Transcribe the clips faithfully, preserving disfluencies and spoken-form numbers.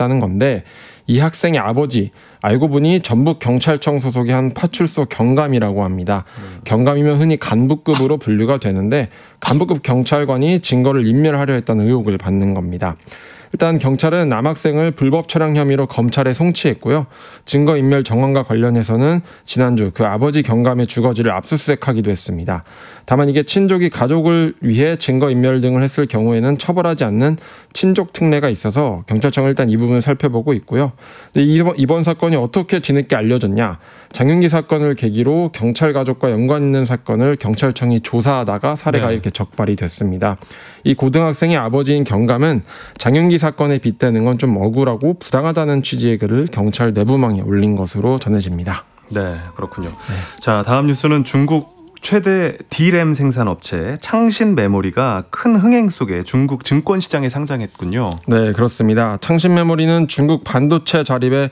했다는 건데 이 학생의 아버지 알고 보니 전북경찰청 소속의 한 파출소 경감이라고 합니다. 음. 경감이면 흔히 간부급으로 분류가 되는데 간부급 경찰관이 증거를 인멸하려 했다는 의혹을 받는 겁니다. 일단 경찰은 남학생을 불법 촬영 혐의로 검찰에 송치했고요. 증거인멸 정황과 관련해서는 지난주 그 아버지 경감의 주거지를 압수수색하기도 했습니다. 다만 이게 친족이 가족을 위해 증거인멸 등을 했을 경우에는 처벌하지 않는 친족 특례가 있어서 경찰청은 일단 이 부분을 살펴보고 있고요. 근데 이번, 이번 사건이 어떻게 뒤늦게 알려졌냐. 장윤기 사건을 계기로 경찰 가족과 연관 있는 사건을 경찰청이 조사하다가 사례가 네. 이렇게 적발이 됐습니다. 이 고등학생의 아버지인 경감은 장윤기 사건에 빗대는 건 좀 억울하고 부당하다는 취지의 글을 경찰 내부망에 올린 것으로 전해집니다. 네, 그렇군요. 네. 자, 다음 뉴스는 중국 최대 디램 생산 업체 창신 메모리가 큰 흥행 속에 중국 증권 시장에 상장했군요. 네, 그렇습니다. 창신 메모리는 중국 반도체 자립의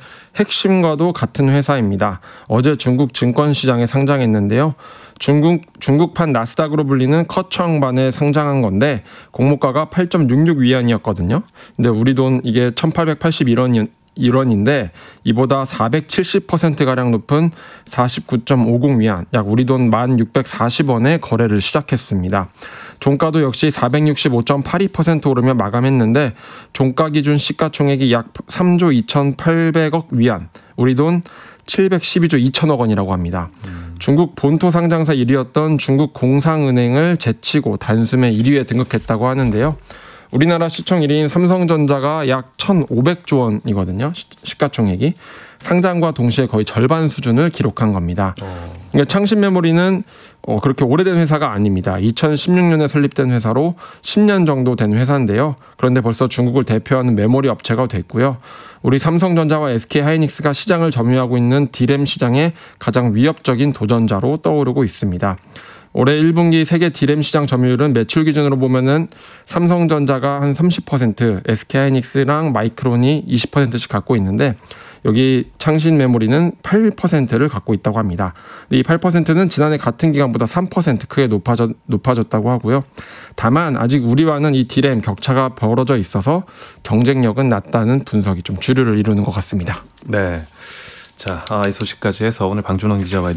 핵심과도 같은 회사입니다. 어제 중국 증권 시장에 상장했는데요. 중국, 중국판 나스닥으로 불리는 커청반에 상장한 건데 공모가가 팔 점 육육 위안이었거든요. 근데 우리 돈 이게 천팔백팔십일 원이 일 원인데 이보다 사백칠십 퍼센트가량 높은 사십구 점 오공 위안, 약 우리 돈 만 육백사십 원에 거래를 시작했습니다. 종가도 역시 사백육십오 점 팔이 퍼센트 오르며 마감했는데 종가 기준 시가총액이 약 삼조 이천팔백억 위안, 우리 돈 칠백십이조 이천억 원이라고 합니다. 음. 중국 본토 상장사 일 위였던 중국 공상은행을 제치고 단숨에 일 위에 등극했다고 하는데요. 우리나라 시총 일 위인 삼성전자가 약 천오백조 원이거든요. 시가총액이. 상장과 동시에 거의 절반 수준을 기록한 겁니다. 어. 그러니까 창신메모리는 어, 그렇게 오래된 회사가 아닙니다. 이천십육 년에 설립된 회사로 십 년 정도 된 회사인데요. 그런데 벌써 중국을 대표하는 메모리 업체가 됐고요. 우리 삼성전자와 에스케이하이닉스가 시장을 점유하고 있는 디램 시장의 가장 위협적인 도전자로 떠오르고 있습니다. 올해 일 분기 세계 디램 시장 점유율은 매출 기준으로 보면은 삼성전자가 한 삼십 퍼센트, 에스케이하이닉스랑 마이크론이 이십 퍼센트씩 갖고 있는데 여기 창신 메모리는 팔 퍼센트를 갖고 있다고 합니다. 이 팔 퍼센트는 지난해 같은 기간보다 삼 퍼센트 크게 높아졌, 높아졌다고 하고요. 다만 아직 우리와는 이 디램 격차가 벌어져 있어서 경쟁력은 낮다는 분석이 좀 주류를 이루는 것 같습니다. 네. 자, 아, 이 소식까지 해서 오늘 방준원 기자와